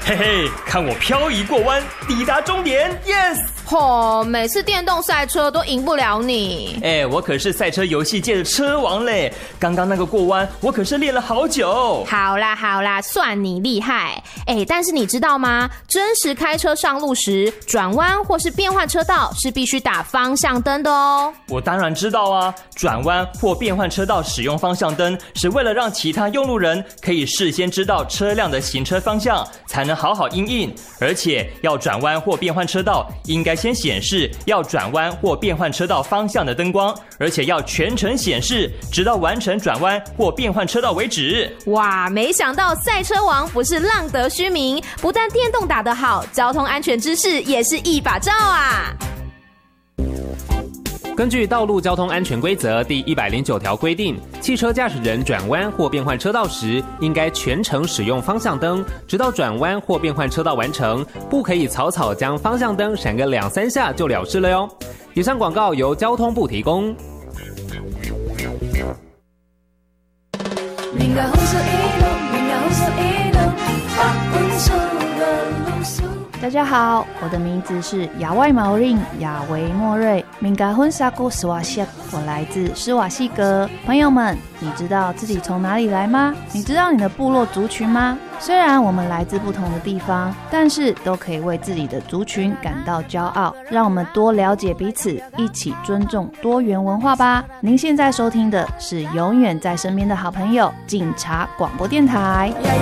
嘿嘿，看我漂移过弯，抵达终点 ，yes！ 每次电动赛车都赢不了你。 我可是赛车游戏界的车王嘞！刚刚那个过弯，我可是练了好久。 好啦，算你厉害。但是你知道吗？真实开车上路时，转弯或是变换车道是必须打方向灯的哦。 我当然知道啊，转弯或变换车道使用方向灯，是为了让其他用路人可以事先知道车辆的行车方向，才能好好因应。而且要转弯或变换车道，应该先显示要转弯或变换车道方向的灯光，而且要全程显示，直到完成转弯或变换车道为止。 哇，没想到赛车王不是浪得虚名，不但电动打得好，交通安全知识也是一把照啊！ 根据道路交通安全规则第109条规定，汽车驾驶人转弯或变换车道时，应该全程使用方向灯，直到转弯或变换车道完成，不可以草草将方向灯闪个2-3下就了事了哟。以上广告由交通部提供。 大家好，我的名字是亚外毛令亚维莫瑞，敏感混沙古斯瓦西，我来自施瓦西格。朋友们，你知道自己从哪里来吗？你知道你的部落族群吗？虽然我们来自不同的地方，但是都可以为自己的族群感到骄傲。让我们多了解彼此，一起尊重多元文化吧。您现在收听的是永远在身边的好朋友警察广播电台。